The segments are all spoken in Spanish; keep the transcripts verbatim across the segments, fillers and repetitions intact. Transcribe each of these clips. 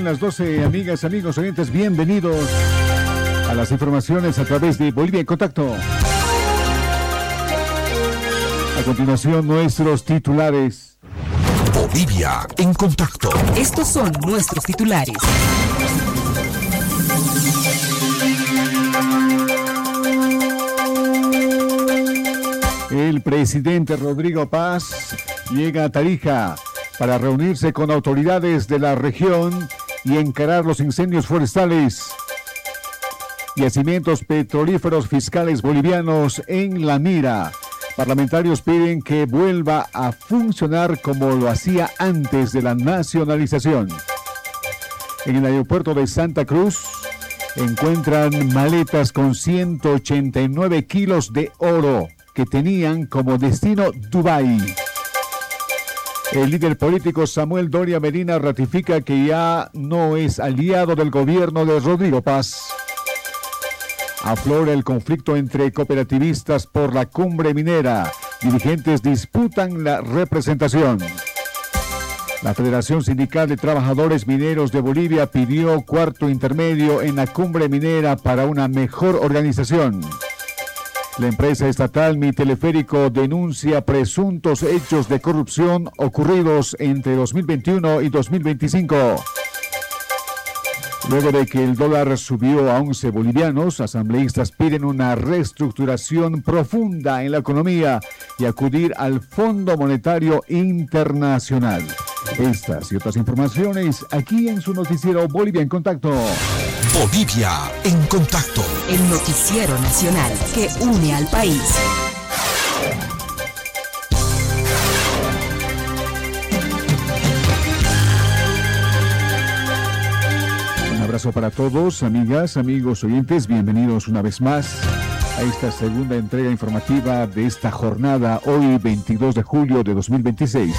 Son las doce, amigas, amigos, oyentes, bienvenidos a las informaciones a través de Bolivia en Contacto. A continuación, nuestros titulares. Bolivia en Contacto. Estos son nuestros titulares. El presidente Rodrigo Paz llega a Tarija para reunirse con autoridades de la región y encarar los incendios forestales. Yacimientos petrolíferos fiscales bolivianos en la mira. Parlamentarios piden que vuelva a funcionar como lo hacía antes de la nacionalización. En el aeropuerto de Santa Cruz encuentran maletas con ciento ochenta y nueve kilos de oro que tenían como destino Dubái. El líder político Samuel Doria Medina ratifica que ya no es aliado del gobierno de Rodrigo Paz. Aflora el conflicto entre cooperativistas por la cumbre minera. Dirigentes disputan la representación. La Federación Sindical de Trabajadores Mineros de Bolivia pidió cuarto intermedio en la cumbre minera para una mejor organización. La empresa estatal Mi Teleférico denuncia presuntos hechos de corrupción ocurridos entre dos mil veintiuno y dos mil veinticinco. Luego de que el dólar subió a once bolivianos, asambleístas piden una reestructuración profunda en la economía y acudir al Fondo Monetario Internacional. Estas y otras informaciones aquí en su noticiero Bolivia en Contacto. Bolivia en Contacto. El noticiero nacional que une al país. Un abrazo para todos, amigas, amigos, oyentes. Bienvenidos una vez más a esta segunda entrega informativa de esta jornada, hoy veintidós de julio de dos mil veintiséis.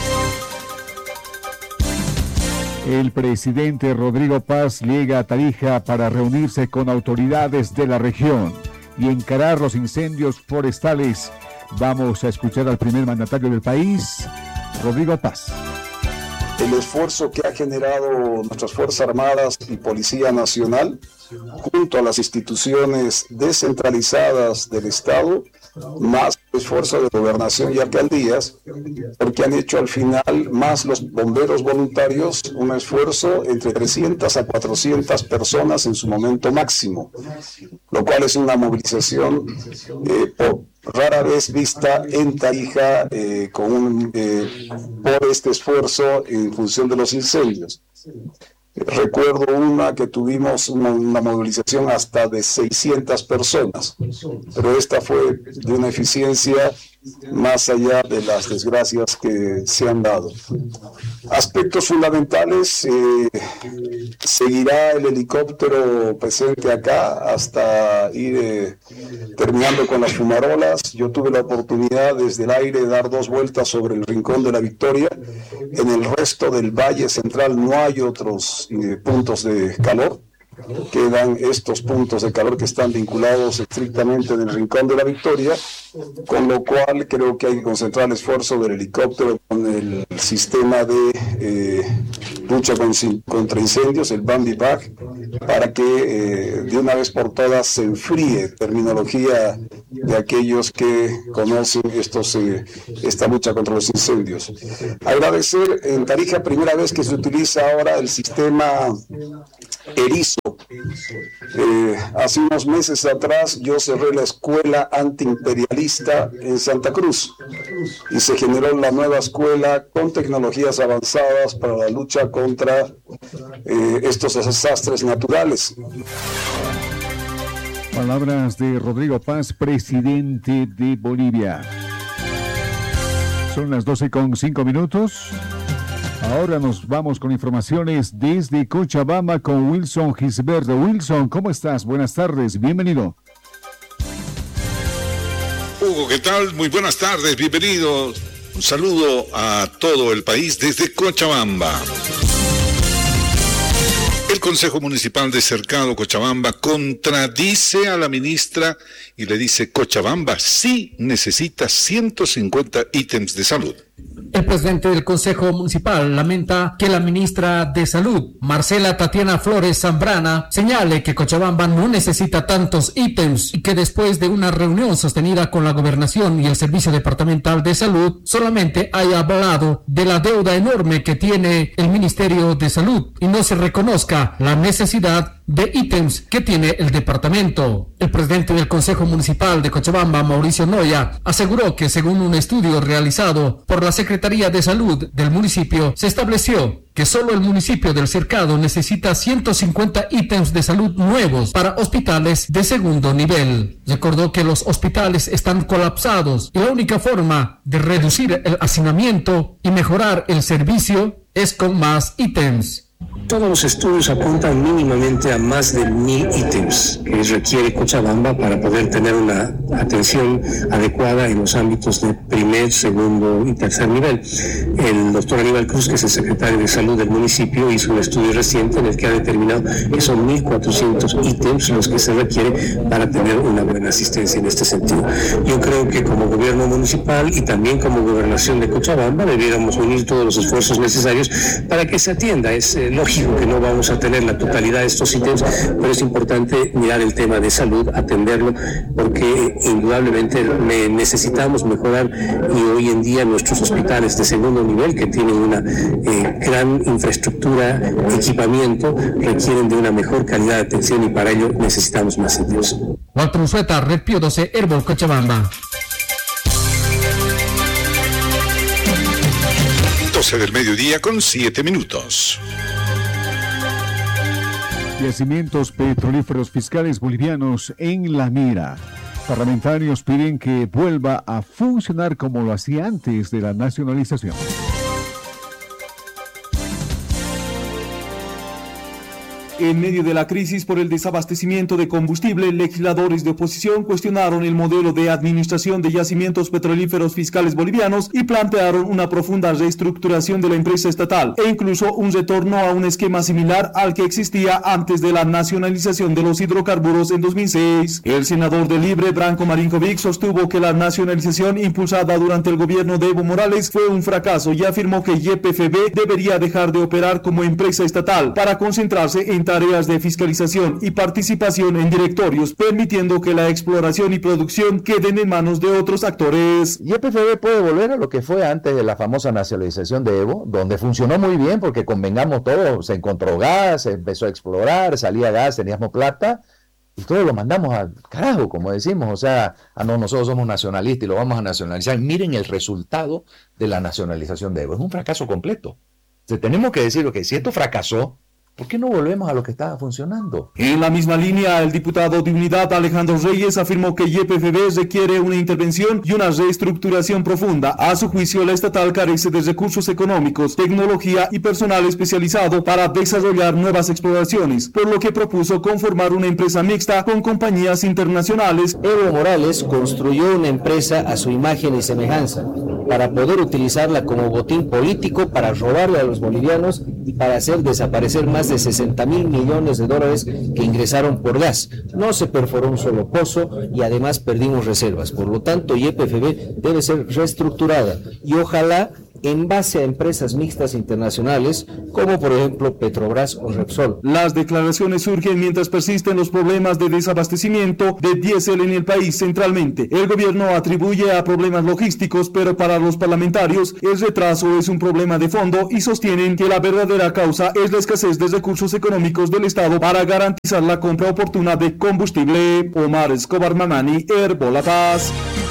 El presidente Rodrigo Paz llega a Tarija para reunirse con autoridades de la región y encarar los incendios forestales. Vamos a escuchar al primer mandatario del país, Rodrigo Paz. El esfuerzo que ha generado nuestras Fuerzas Armadas y Policía Nacional, junto a las instituciones descentralizadas del Estado, más esfuerzo de gobernación y alcaldías, porque han hecho al final, más los bomberos voluntarios, un esfuerzo entre trescientas a cuatrocientas personas en su momento máximo, lo cual es una movilización eh, por, rara vez vista en Tarija eh, con un, eh, por este esfuerzo en función de los incendios. Recuerdo una que tuvimos una, una movilización hasta de seiscientas personas, pero esta fue de una eficiencia más allá de las desgracias que se han dado. Aspectos fundamentales, eh, seguirá el helicóptero presente acá hasta ir eh, terminando con las fumarolas. Yo tuve la oportunidad desde el aire de dar dos vueltas sobre el Rincón de la Victoria. En el resto del Valle Central no hay otros eh, puntos de calor. Quedan estos puntos de calor que están vinculados estrictamente en el Rincón de la Victoria, con lo cual creo que hay que concentrar el esfuerzo del helicóptero con el sistema de eh, lucha con, contra incendios, el Bambi Bag, para que eh, de una vez por todas se enfríe, terminología de aquellos que conocen estos, eh, esta lucha contra los incendios. Agradecer en Tarija, primera vez que se utiliza ahora el sistema Erizo. Eh, hace unos meses atrás yo cerré la escuela antiimperialista en Santa Cruz y se generó la nueva escuela con tecnologías avanzadas para la lucha contra eh, estos desastres naturales. Palabras de Rodrigo Paz, presidente de Bolivia. Son las doce con cinco minutos. Ahora nos vamos con informaciones desde Cochabamba con Wilson Gisberto. Wilson, ¿cómo estás? Buenas tardes, bienvenido. Hugo, ¿qué tal? Muy buenas tardes, bienvenidos. Un saludo a todo el país desde Cochabamba. El Consejo Municipal de Cercado, Cochabamba, contradice a la ministra y le dice: Cochabamba sí necesita ciento cincuenta ítems de salud. El presidente del Consejo Municipal lamenta que la ministra de Salud, Marcela Tatiana Flores Zambrana, señale que Cochabamba no necesita tantos ítems y que después de una reunión sostenida con la Gobernación y el Servicio Departamental de Salud, solamente haya hablado de la deuda enorme que tiene el Ministerio de Salud y no se reconozca la necesidad de ítems que tiene el departamento. El presidente del Consejo Municipal de Cochabamba, Mauricio Noya, aseguró que según un estudio realizado por la Secretaría de Salud del municipio, se estableció que solo el municipio del Cercado necesita ciento cincuenta ítems de salud nuevos para hospitales de segundo nivel. Recordó que los hospitales están colapsados y la única forma de reducir el hacinamiento y mejorar el servicio es con más ítems. Todos los estudios apuntan mínimamente a más de mil ítems que requiere Cochabamba para poder tener una atención adecuada en los ámbitos de primer, segundo y tercer nivel. El doctor Aníbal Cruz, que es el secretario de Salud del municipio, hizo un estudio reciente en el que ha determinado que son mil cuatrocientos ítems los que se requiere para tener una buena asistencia en este sentido. Yo creo que como gobierno municipal y también como gobernación de Cochabamba debiéramos unir todos los esfuerzos necesarios para que se atienda. Es eh, lógico que no vamos a tener la totalidad de estos ítems, pero es importante mirar el tema de salud, atenderlo, porque indudablemente necesitamos mejorar y hoy en día nuestros hospitales de segundo nivel, que tienen una eh, gran infraestructura, equipamiento, requieren de una mejor calidad de atención y para ello necesitamos más sitios. Walter Unzueta, Red Pío doce, Herbol, Cochabamba. doce del mediodía con siete minutos. Yacimientos petrolíferos fiscales bolivianos en la mira. Parlamentarios piden que vuelva a funcionar como lo hacía antes de la nacionalización. En medio de la crisis por el desabastecimiento de combustible, legisladores de oposición cuestionaron el modelo de administración de yacimientos petrolíferos fiscales bolivianos y plantearon una profunda reestructuración de la empresa estatal e incluso un retorno a un esquema similar al que existía antes de la nacionalización de los hidrocarburos en dos mil seis. El senador de Libre, Branko Marinkovic, sostuvo que la nacionalización impulsada durante el gobierno de Evo Morales fue un fracaso y afirmó que Y P F B debería dejar de operar como empresa estatal para concentrarse en tareas de fiscalización y participación en directorios, permitiendo que la exploración y producción queden en manos de otros actores. Y P F B puede volver a lo que fue antes de la famosa nacionalización de Evo, donde funcionó muy bien porque convengamos todos, se encontró gas, se empezó a explorar, salía gas, teníamos plata y todo lo mandamos al carajo, como decimos, o sea, ah, no, nosotros somos nacionalistas y lo vamos a nacionalizar. Miren el resultado de la nacionalización de Evo, es un fracaso completo. Entonces, tenemos que decir, que si esto fracasó, ¿por qué no volvemos a lo que estaba funcionando? En la misma línea, el diputado de Unidad Alejandro Reyes afirmó que Y P F B requiere una intervención y una reestructuración profunda. A su juicio, la estatal carece de recursos económicos, tecnología y personal especializado para desarrollar nuevas exploraciones, por lo que propuso conformar una empresa mixta con compañías internacionales. Evo Morales construyó una empresa a su imagen y semejanza para poder utilizarla como botín político para robarle a los bolivianos y para hacer desaparecer más de sesenta mil millones de dólares que ingresaron por gas. No se perforó un solo pozo y además perdimos reservas. Por lo tanto, Y P F B debe ser reestructurada y ojalá en base a empresas mixtas internacionales como por ejemplo Petrobras o Repsol. Las declaraciones surgen mientras persisten los problemas de desabastecimiento de diésel en el país centralmente. El gobierno atribuye a problemas logísticos, pero para los parlamentarios el retraso es un problema de fondo y sostienen que la verdadera causa es la escasez de recursos económicos del Estado para garantizar la compra oportuna de combustible. Omar Escobar Mamani, Herbol La Paz.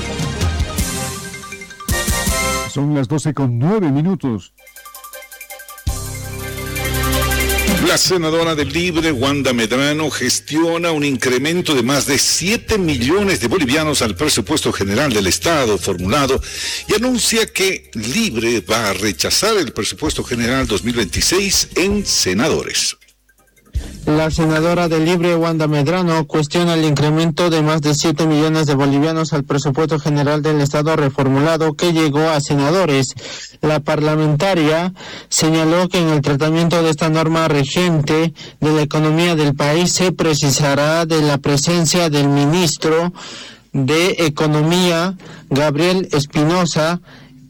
Son las doce con nueve minutos. La senadora del Libre, Wanda Medrano, gestiona un incremento de más de siete millones de bolivianos al presupuesto general del Estado formulado y anuncia que Libre va a rechazar el presupuesto general dos mil veintiséis en senadores. La senadora del Libre, Wanda Medrano, cuestiona el incremento de más de siete millones de bolivianos al presupuesto general del Estado reformulado que llegó a senadores. La parlamentaria señaló que en el tratamiento de esta norma regente de la economía del país se precisará de la presencia del ministro de Economía, Gabriel Espinosa,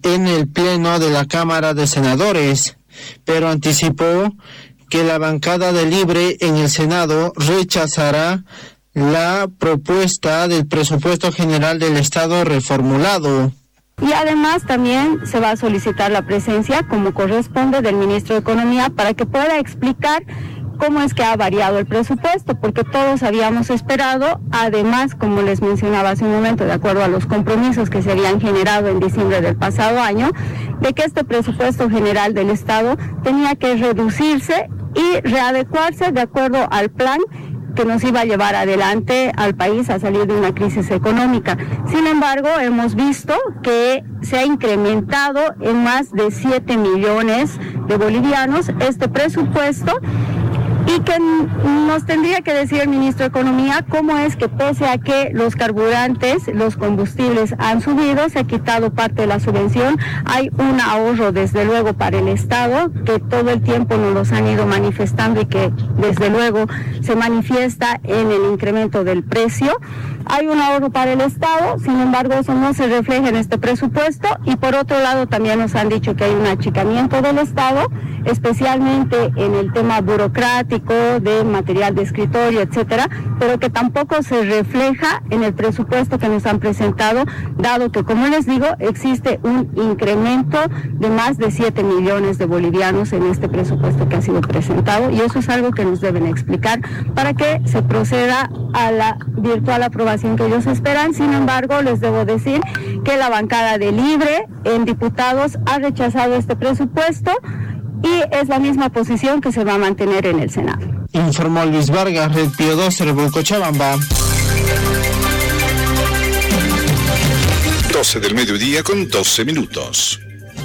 en el Pleno de la Cámara de Senadores, pero anticipó que la bancada de Libre en el Senado rechazará la propuesta del presupuesto general del Estado reformulado. Y además también se va a solicitar la presencia, como corresponde, del ministro de Economía para que pueda explicar cómo es que ha variado el presupuesto, porque todos habíamos esperado, además, como les mencionaba hace un momento, de acuerdo a los compromisos que se habían generado en diciembre del pasado año, de que este presupuesto general del Estado tenía que reducirse y readecuarse de acuerdo al plan que nos iba a llevar adelante al país a salir de una crisis económica. Sin embargo, hemos visto que se ha incrementado en más de siete millones de bolivianos este presupuesto, y que nos tendría que decir el ministro de Economía cómo es que, pese a que los carburantes, los combustibles han subido, se ha quitado parte de la subvención, hay un ahorro desde luego para el Estado, que todo el tiempo nos los han ido manifestando y que desde luego se manifiesta en el incremento del precio. Hay un ahorro para el Estado, sin embargo eso no se refleja en este presupuesto, y por otro lado también nos han dicho que hay un achicamiento del Estado, especialmente en el tema burocrático, de material de escritorio, etcétera, pero que tampoco se refleja en el presupuesto que nos han presentado, dado que, como les digo, existe un incremento de más de siete millones de bolivianos en este presupuesto que ha sido presentado, y eso es algo que nos deben explicar para que se proceda a la virtual aprobación que ellos esperan. Sin embargo, les debo decir que la bancada de Libre en diputados ha rechazado este presupuesto, y es la misma posición que se va a mantener en el Senado. Informó Luis Vargas, Red Pío doce, Cochabamba. doce del mediodía con doce minutos.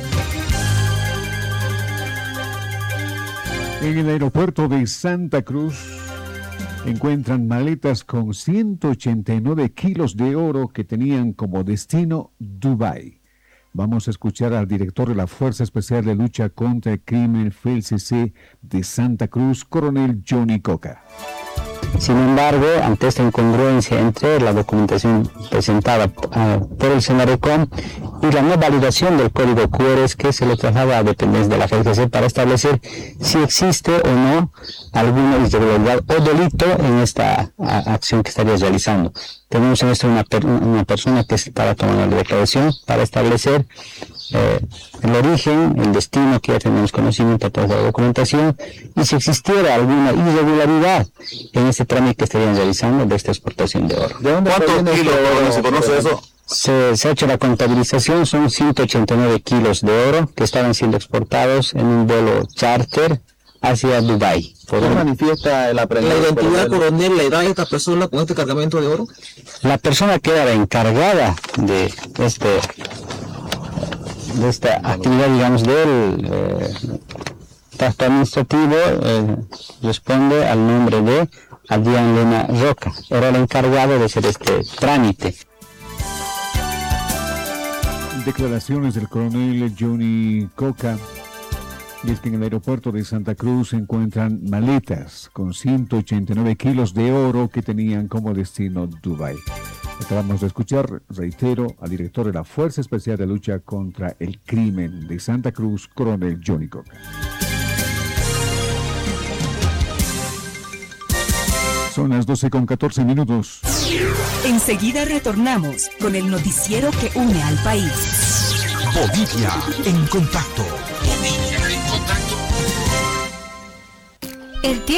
En el aeropuerto de Santa Cruz encuentran maletas con ciento ochenta y nueve kilos de oro que tenían como destino Dubái. Vamos a escuchar al director de la Fuerza Especial de Lucha contra el Crimen, F E L C C, de Santa Cruz, coronel Johnny Coca. Sin embargo, ante esta incongruencia entre la documentación presentada uh, por el Senaricom y la no validación del código Q R que se le traslada a dependencia de la F E L C C para establecer si existe o no alguna irregularidad o delito en esta uh, acción que estaría realizando. Tenemos en esto una, per una persona que estará tomando la declaración para establecer eh, el origen, el destino, que ya tenemos conocimiento a través de la documentación, y si existiera alguna irregularidad en este trámite que estarían realizando de esta exportación de oro. ¿De dónde ¿Cuántos kilos de oro se conoce eso? Se, se ha hecho la contabilización, son ciento ochenta y nueve kilos de oro que estaban siendo exportados en un vuelo charter hacia Dubái. ¿Por qué manifiesta el aprendiz? ¿La identidad, coronel, la edad de esta persona con este cargamento de oro? La persona que era la encargada de este de esta actividad, digamos, del eh, acto administrativo, eh, responde al nombre de Adrián Lena Roca. Era el encargado de hacer este trámite. Declaraciones del coronel Johnny Coca. Y es que en el aeropuerto de Santa Cruz se encuentran maletas con ciento ochenta y nueve kilos de oro que tenían como destino Dubái. Acabamos de escuchar, reitero, al director de la Fuerza Especial de Lucha contra el Crimen de Santa Cruz, coronel Johnny Coca. Son las doce con catorce minutos. Enseguida retornamos con el noticiero que une al país. Bolivia en contacto. Bolivia en contacto. El tiempo